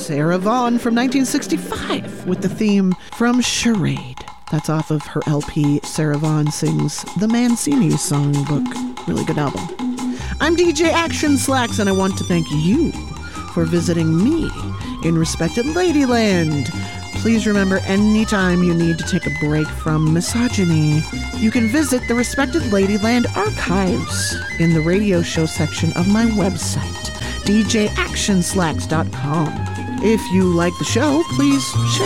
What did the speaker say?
Sarah Vaughan from 1965 with the theme from Charade. That's off of her LP, Sarah Vaughan Sings the Mancini Songbook. Really good album. I'm DJ Action Slacks, and I want to thank you for visiting me in Respected Ladyland. Please remember, anytime you need to take a break from misogyny, you can visit the Respected Ladyland archives in the radio show section of my website, djactionslacks.com. If you like the show, please share